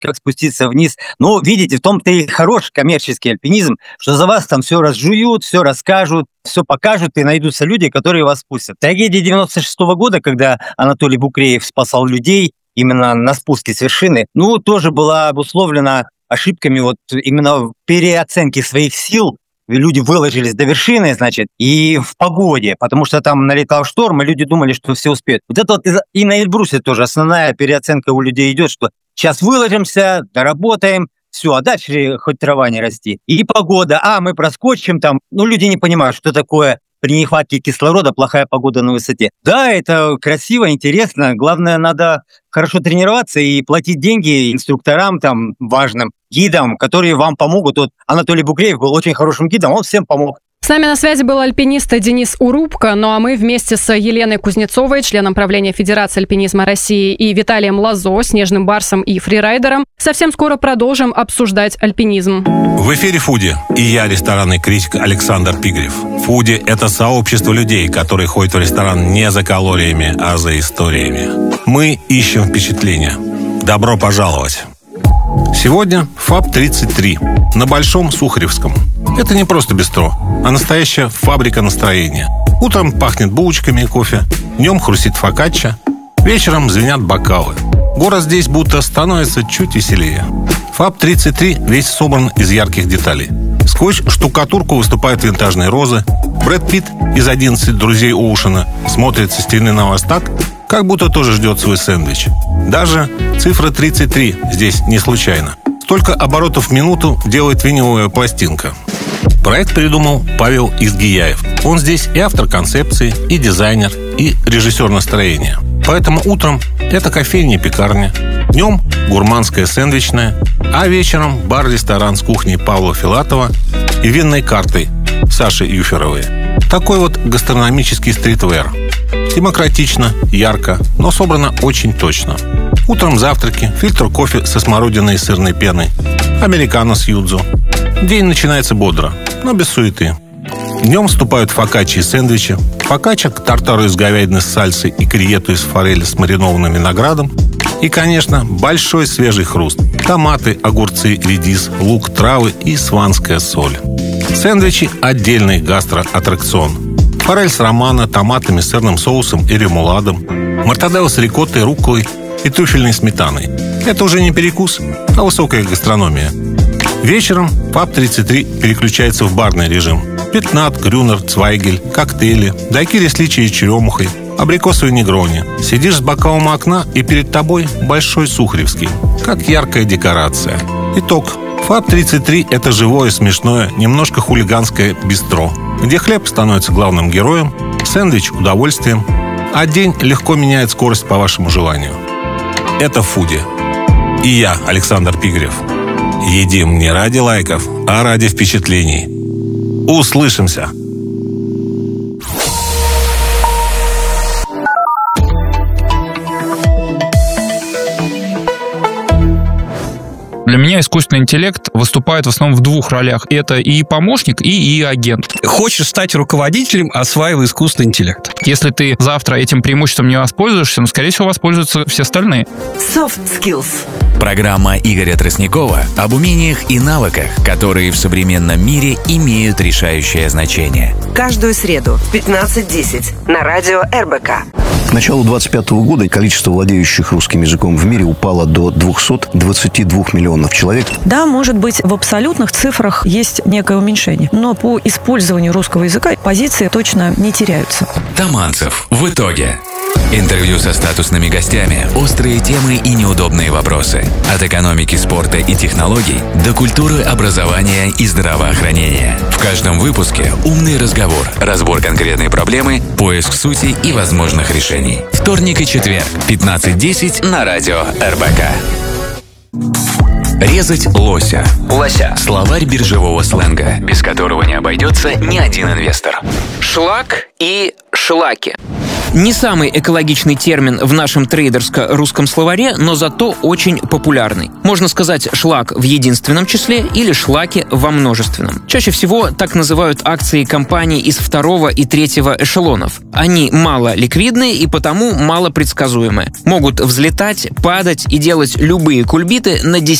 как спуститься вниз. Но, видите, в том-то и хороший коммерческий альпинизм, что за вас там все разжуют, все расскажут, все покажут, и найдутся люди, которые вас спустят. Трагедия 96-го года, когда Анатолий Букреев спасал людей именно на спуске с вершины, тоже была обусловлена ошибками вот именно в переоценке своих сил. Люди выложились до вершины, и в погоде, потому что там налетал шторм, и люди думали, что все успеют. Вот это вот и на Эльбрусе тоже основная переоценка у людей идет, что сейчас выложимся, доработаем, все, а дальше хоть трава не расти. И погода, мы проскочим там. Люди не понимают, что такое при нехватке кислорода плохая погода на высоте. Да, это красиво, интересно. Главное, надо хорошо тренироваться и платить деньги инструкторам, там, важным гидам, которые вам помогут. Вот Анатолий Букреев был очень хорошим гидом, он всем помог. С нами на связи был альпинист Денис Урубко, а мы вместе с Еленой Кузнецовой, членом правления Федерации альпинизма России, и Виталием Лозо, снежным барсом и фрирайдером, совсем скоро продолжим обсуждать альпинизм. В эфире «Фуди» и я, ресторанный критик Александр Пигрев. «Фуди» — это сообщество людей, которые ходят в ресторан не за калориями, а за историями. Мы ищем впечатления. Добро пожаловать! Сегодня ФАП-33 на Большом Сухаревском. Это не просто бистро, а настоящая фабрика настроения. Утром пахнет булочками и кофе, днем хрустит фокачча, вечером звенят бокалы. Город здесь будто становится чуть веселее. ФАП-33 весь собран из ярких деталей. Сквозь штукатурку выступают винтажные розы. Брэд Питт из «11 друзей Оушена» смотрит со стены на вас так, как будто тоже ждет свой сэндвич. Даже цифра 33 здесь не случайно. Столько оборотов в минуту делает виниловая пластинка. Проект придумал Павел Изгияев. Он здесь и автор концепции, и дизайнер, и режиссер настроения. Поэтому утром это кофейня и пекарня, днем гурманская сэндвичная, а вечером бар-ресторан с кухней Павла Филатова и винной картой Саши Юферовой. Такой вот гастрономический стритвэр. Демократично, ярко, но собрано очень точно. Утром завтраки, фильтр кофе со смородиной и сырной пеной, американо с юдзу. День начинается бодро, но без суеты. Днем вступают фокаччи и сэндвичи. Фокачча к тартару из говядины с сальсой и кревету из форели с маринованным виноградом. И, конечно, большой свежий хруст. Томаты, огурцы, редис, лук, травы и сванская соль. Сэндвичи – отдельный гастроаттракцион. Форель с романо, томатами, сырным соусом и ремуладом. Мортаделла с рикоттой, рукколой и трюфельной сметаной. Это уже не перекус, а высокая гастрономия. Вечером ФАП-33 переключается в барный режим. Пятнат, грюнер, цвайгель, коктейли, дайкири с личией и черемухой, абрикосовый негрони. Сидишь с бокалом у окна, и перед тобой Большой Сухаревский, как яркая декорация. Итог. ФАП-33 – это живое, смешное, немножко хулиганское бистро, где хлеб становится главным героем, сэндвич – удовольствием, а день легко меняет скорость по вашему желанию. Это «Фуди». И я, Александр Пигрев. Едим не ради лайков, а ради впечатлений. Услышимся! Для меня искусственный интеллект выступает в основном в двух ролях. Это и помощник, и агент. Хочешь стать руководителем, осваивай искусственный интеллект. Если ты завтра этим преимуществом не воспользуешься, скорее всего, воспользуются все остальные. Soft Skills. Программа Игоря Тростникова об умениях и навыках, которые в современном мире имеют решающее значение. Каждую среду в 15:10 на радио РБК. К началу 2025 года количество владеющих русским языком в мире упало до 222 миллионов человек. Да, может быть, в абсолютных цифрах есть некое уменьшение, но по использованию русского языка позиции точно не теряются. Таманцев в итоге. Интервью со статусными гостями, острые темы и неудобные вопросы. От экономики, спорта и технологий до культуры, образования и здравоохранения. В каждом выпуске умный разговор, разбор конкретной проблемы, поиск сути и возможных решений. Вторник и четверг, 15:10 на радио РБК. Резать лося. Словарь биржевого сленга, без которого не обойдется ни один инвестор. Шлак и шлаки. Не самый экологичный термин в нашем трейдерско-русском словаре, но зато очень популярный. Можно сказать шлак в единственном числе или шлаки во множественном. Чаще всего так называют акции компаний из второго и третьего эшелонов. Они мало ликвидны и потому мало предсказуемы. Могут взлетать, падать и делать любые кульбиты на